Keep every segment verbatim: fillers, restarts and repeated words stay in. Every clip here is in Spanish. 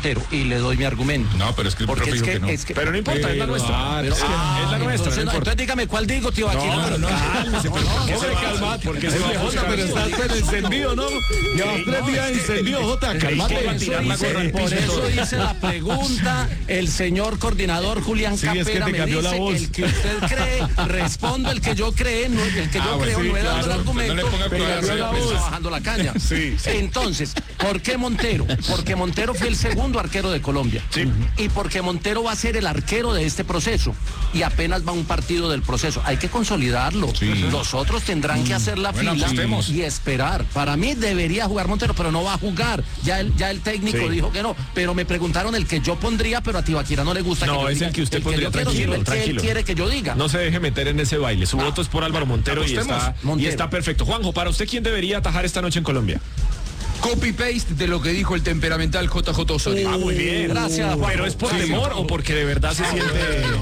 Montero y le doy mi argumento. No, pero es que el Porque profe es dijo que, que no. es que, pero no importa, es la nuestra. Ah, Pero, es, que, ah, es la nuestra. entonces, No no, entonces dígame cuál digo, tío. Aquí no, no, no, cálmese, pero ¿por qué se va? Porque se va a Jota, pero estás pero encendido, ¿no? Llevas tres días encendido, Jota, calmate. Por eso, dice, por eso dice la pregunta, el señor coordinador Julián Sí, Capera es que te me cambió dice, la voz. el que usted cree, respondo el que yo cree, no, el que yo Ah, creo, bueno, sí, no he dado el claro. argumento, No le ponga pero cuidado, está pues. bajando la caña. Sí, sí. Entonces, ¿por qué Montero? Porque Montero fue el segundo arquero de Colombia. Sí. Y porque Montero va a ser el arquero de este proceso. Y apenas va un partido del proceso. Hay que consolidarlo. Sí. Los otros tendrán que hacer la Bueno, fila apostemos. y esperar. Para mí debería jugar Montero, pero no va a jugar. Ya el, ya el técnico Sí. dijo que no. Pero me preguntaron el que yo pondría, pero a Tibaquira no le gusta. No, que yo es diga. el que usted el pondría, yo quiero, tranquilo, sino el que tranquilo. él quiere que yo diga. No se deje meter en ese baile. Su voto es por Álvaro Montero y Apostemos. está, y Montero. está perfecto. Juanjo, para usted, ¿quién debería atajar esta noche en Colombia? Copy-paste de lo que dijo el temperamental J J Osorio. Ah, muy bien. Gracias, Juanjo. ¿Pero es por Sí. temor o porque de verdad se siente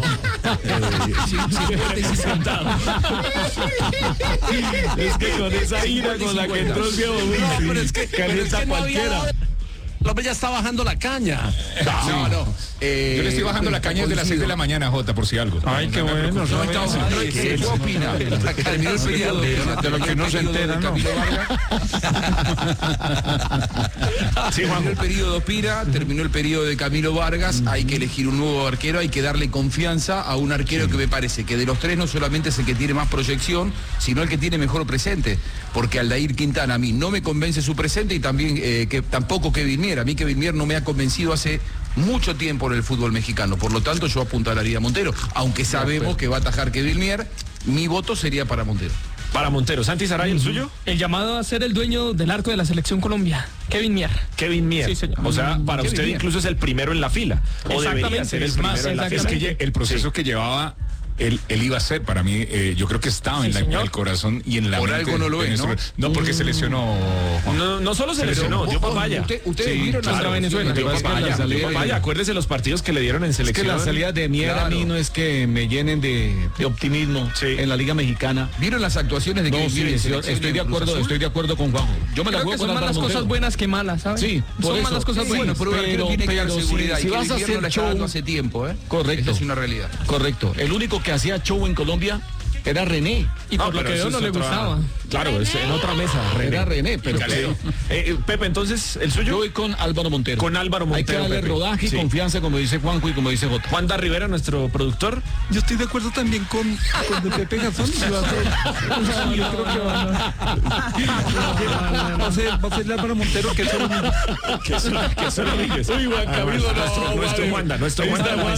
Es que con esa ira con la que entró el viejo Luis, No, pero es que, pero es calienta que no había cualquiera. dado- el hombre ya está bajando la caña. No, no. Eh, Yo le estoy bajando la caña desde las seis de la mañana, Jota, por si algo. Ay, qué bueno. No, ¿no? estamos ¿Qué opina? Terminó el periodo de lo que no se entera, ¿no? Sí, Terminó Juanjo. el periodo de Pira, terminó el periodo de Camilo Vargas, hay que elegir un nuevo arquero, hay que darle confianza a un arquero que me parece que de los tres no solamente es el que tiene más proyección, sino el que tiene mejor presente, porque Aldair Quintana a mí no me convence su presente y también eh, que tampoco Kevin Mier, a mí Kevin Mier no me ha convencido hace mucho tiempo en el fútbol mexicano, por lo tanto yo apuntalaría a Montero, aunque sabemos que va a atajar Kevin Mier, mi voto sería para Montero. Para Montero. ¿Santi Saray, el suyo? El llamado a ser el dueño del arco de la selección Colombia, Kevin Mier. Kevin Mier. Sí, señor. O sea, para Kevin usted Mier. incluso es el primero en la fila. O debería Exactamente, ser el es más, primero en la Es fila. que lle- el proceso que llevaba, él, él iba a ser, para mí, eh, yo creo que estaba en, la- en el corazón y en la Por mente algo no lo de es, nuestro- ¿no? No, porque se lesionó. Juan. No, no solo se lesionó, dio papaya. Usted- Ustedes Sí, vieron claro, la Venezuela. Dio Lo que pasa es que papaya, la salida dio de- papaya. Acuérdese los partidos que le dieron en Es que selección. la salida de Mier a Claro. mí no es que me llenen de, de optimismo Sí. en la Liga Mexicana. ¿Vieron las actuaciones de No, Kevin sí, Mier en estoy, selección estoy y de en Cruz acuerdo, Azul? estoy de acuerdo con Juanjo. Yo me la Creo juego que con son más Álvaro las cosas Montero. buenas que malas, ¿sabes? Sí, por son más eso. las cosas Sí, buenas. Bueno, pero un arquero Pero- tiene que dar pero si- seguridad si y vas Kevin a Mier no hacer la está dando show- hace tiempo, ¿eh? Correcto. Esa es una realidad. Correcto. El único que hacía show en Colombia era René. Y por No, lo pero que eso veo no es le otra- gustaba. Claro, es en otra mesa. René. Era René, pero Calero. Eh, eh, Pepe, entonces, ¿el yo suyo? voy con Álvaro Montero. Con Álvaro Hay que Montero, darle Pepe. rodaje y Sí. confianza, como dice Juanjo y como dice Jota. Juan da Rivera, nuestro productor. Yo estoy de acuerdo también con, con de Pepe Gazón. y va a ser- Yo creo que va a, va a ser, va a ser el Álvaro Montero que es el único. Que eso, que eso lo dices. Uy, Juan Ah, Camilo, bueno, no, nuestro, vale. nuestro Juanda, nuestro Juanda. Está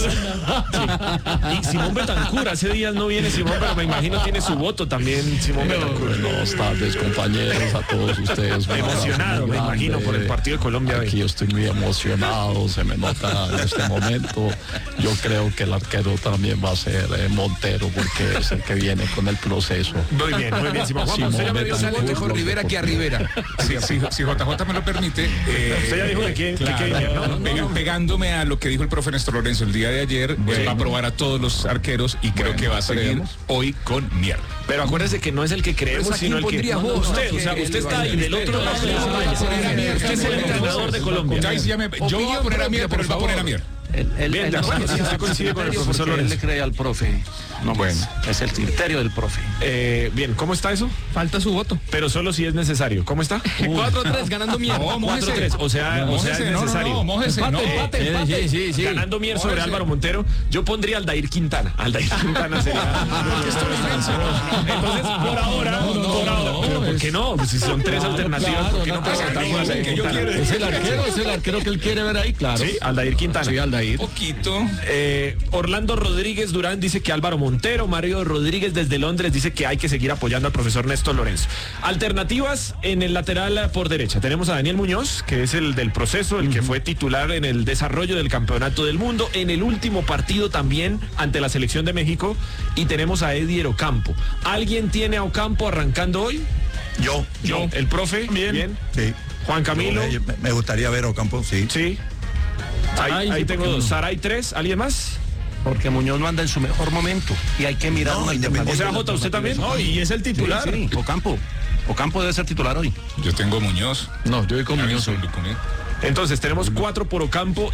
Sí. Y Simón Betancur, hace días no viene Simón, pero me imagino tiene su voto también, Simón Betancur. Buenas tardes, compañeros, a todos ustedes. Un Emocionado, abrazo muy me imagino, grande. por el partido de Colombia hoy. Aquí yo estoy muy emocionado, se me nota en este momento. Yo creo que el arquero también va a ser eh, Montero, porque es el que viene con el proceso. Muy bien, muy bien, Simón. Juan, Simón usted ya me dio Betancur. su Sale voto. mejor Rivera que a Rivera. Si, si, si J J me lo permite, eh, Usted ya dijo de quién, de quién, ¿no? pega- pegándome a lo que dijo el profe Néstor Lorenzo el día de ayer, él va a probar a todos los arqueros y creo Bueno, que va a seguir esperemos. hoy con Mier. Pero acuérdese que no es el que creemos, Pero ¿a sino el quién que... pondrías vos? Usted, No, o sea, que usted él está va a ahí ser del otro lado de la valla. Usted es el entrenador de Colombia. Ya ahí sí ya me- yo voy a poner a Mier, pero él va a poner a Mier. Él, él- Bien, él de no acuerdo, quiere sí, hacer usted coincide con el criterio profesor porque él Lorenzo. le cree al profe. No, Bueno. es el criterio del profe. Eh, bien, ¿cómo está eso? Falta su voto. Pero solo si es necesario. ¿Cómo está? cuatro tres, ganando Mier. No, mójese. cuatro tres, o sea, o sea, es Mójese, no, no, necesario. no, mójese, no. Empate, empate. Sí, sí. Ganando Mier sobre Mójese. Álvaro Montero, yo pondría al Dair Quintana. Aldair Quintana sería. Entonces, por ahora, por ahora. Pero ¿por qué no? Pues si son tres alternativas, ¿por qué no Claro, presentamos claro, al que yo Quintana? quiero. Es el arquero, es el arquero que él quiere ver ahí, claro. Sí, Aldair Quintana. Sí, Aldair. Poquito. Eh, Orlando Rodríguez Durán dice que Álvaro Montero. Mario Rodríguez desde Londres dice que hay que seguir apoyando al profesor Néstor Lorenzo. Alternativas en el lateral por derecha. Tenemos a Daniel Muñoz, que es el del proceso, el que fue titular en el desarrollo del campeonato del mundo, en el último partido también ante la selección de México. Y tenemos a Eddie Ocampo. ¿Alguien tiene a Ocampo arrancando hoy? Yo, Yo. ¿El profe? Bien. sí. Juan Camilo. Me, me gustaría ver a Ocampo, sí. Sí. Ahí, Ay, ahí sí, tengo ¿por qué dos. no? Saray tres. ¿Alguien más? Porque Muñoz no anda en su mejor momento y hay que mirar No, una independiente O sea, de la Jota, ¿usted también? No, y es el titular. Sí, sí, Ocampo. Ocampo debe ser titular hoy. Yo tengo Muñoz. No, yo voy con Muñoz. Alguien sobre- con él. Entonces, tenemos cuatro por Ocampo